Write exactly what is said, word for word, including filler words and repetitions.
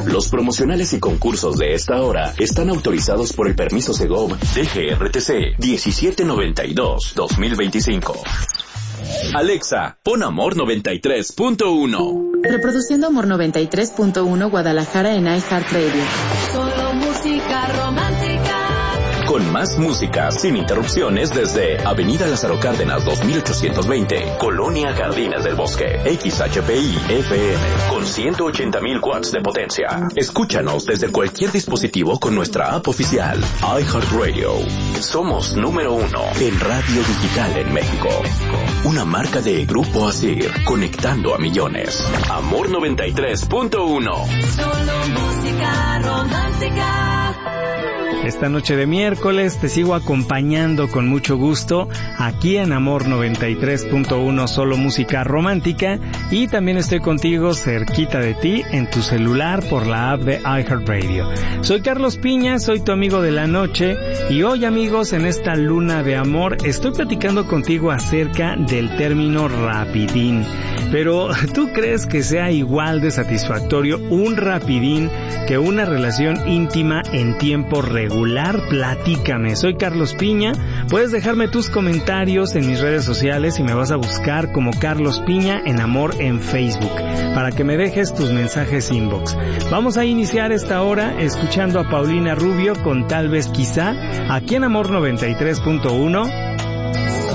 Los promocionales y concursos de esta hora están autorizados por el permiso Segov D G R T C diecisiete noventa y dos guión dos mil veinticinco. Alexa, pon Amor noventa y tres punto uno. Reproduciendo Amor noventa y tres punto uno Guadalajara en iHeartRadio. Solo música romántica. Con más música sin interrupciones desde Avenida Lázaro Cárdenas dos mil ochocientos veinte, Colonia Jardines del Bosque, X H P I F M, con ciento ochenta mil watts de potencia. Escúchanos desde cualquier dispositivo con nuestra app oficial, iHeartRadio. Somos número uno en radio digital en México. Una marca de Grupo Asir, conectando a millones. Amor noventa y tres punto uno. Solo música romántica. Esta noche de miércoles te sigo acompañando con mucho gusto aquí en Amor noventa y tres punto uno, solo música romántica, y también estoy contigo cerquita de ti en tu celular por la app de iHeartRadio. Soy Carlos Piña, soy tu amigo de la noche, y hoy, amigos, en esta luna de amor estoy platicando contigo acerca del término rapidín. Pero ¿tú crees que sea igual de satisfactorio un rapidín que una relación íntima en tiempo regular? Platícame, soy Carlos Piña. Puedes dejarme tus comentarios en mis redes sociales y me vas a buscar como Carlos Piña en Amor en Facebook para que me dejes tus mensajes inbox. Vamos a iniciar esta hora escuchando a Paulina Rubio con Tal vez Quizá aquí en Amor noventa y tres punto uno.